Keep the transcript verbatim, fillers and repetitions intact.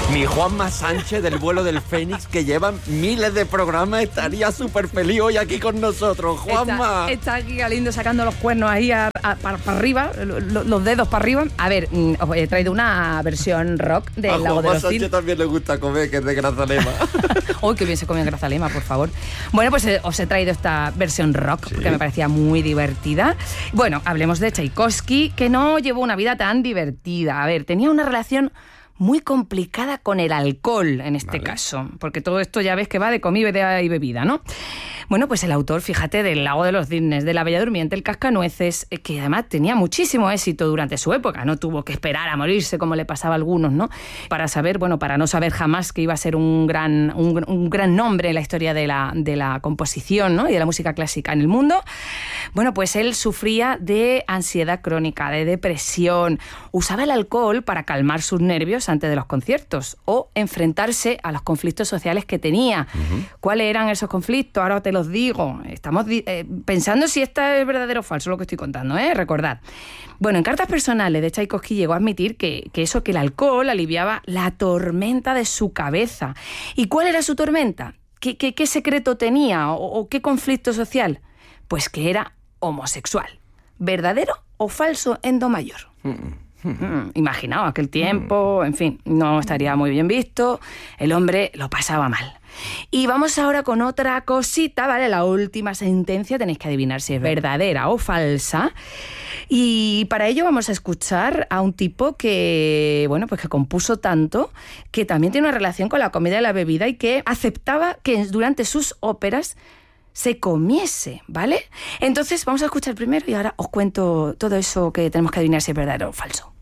Mi Juanma Sánchez del vuelo del Fénix, que lleva miles de programas, estaría súper feliz hoy aquí con nosotros. Juanma. Está, está aquí Galindo sacando los cuernos ahí a, a, para, para arriba, lo, los dedos para arriba. A ver, os he traído una versión rock del a Lago de los Juanma Sánchez también le gusta comer, que es de Grazalema. Uy, qué bien se come en Grazalema, por favor. Bueno, pues eh, os he traído esta versión rock, sí, que me parecía muy divertida. Bueno, hablemos de Tchaikovsky, que no llevó una vida tan divertida. A ver, tenía una relación muy complicada con el alcohol, en este vale. caso, porque todo esto ya ves que va de comida y bebida, ¿no? Bueno, pues el autor, fíjate, del Lago de los Cisnes, de La Bella Durmiente, El Cascanueces, que además tenía muchísimo éxito durante su época, no tuvo que esperar a morirse como le pasaba a algunos, ¿no? Para saber, bueno, para no saber jamás que iba a ser un gran, un, un gran nombre en la historia de la, de la composición, ¿no? Y de la música clásica en el mundo. Bueno, pues él sufría de ansiedad crónica, de depresión, usaba el alcohol para calmar sus nervios antes de los conciertos o enfrentarse a los conflictos sociales que tenía. Uh-huh. ¿Cuáles eran esos conflictos? Ahora te los digo. Estamos eh, pensando si esto es verdadero o falso lo que estoy contando, ¿eh? Recordad. Bueno, en cartas personales de Tchaikovsky llegó a admitir que, que eso, que el alcohol aliviaba la tormenta de su cabeza. ¿Y cuál era su tormenta? ¿Qué, qué, qué secreto tenía o, o qué conflicto social? Pues que era homosexual. ¿Verdadero o falso en do mayor? Uh-uh. Mm, imaginaos aquel tiempo, en fin, no estaría muy bien visto, el hombre lo pasaba mal. Y vamos ahora con otra cosita, ¿vale? La última sentencia, tenéis que adivinar si es verdadera o falsa. Y para ello vamos a escuchar a un tipo que, bueno, pues que compuso tanto, que también tiene una relación con la comida y la bebida y que aceptaba que durante sus óperas se comiese, ¿vale? Entonces vamos a escuchar primero y ahora os cuento todo eso que tenemos que adivinar si es verdadero o falso.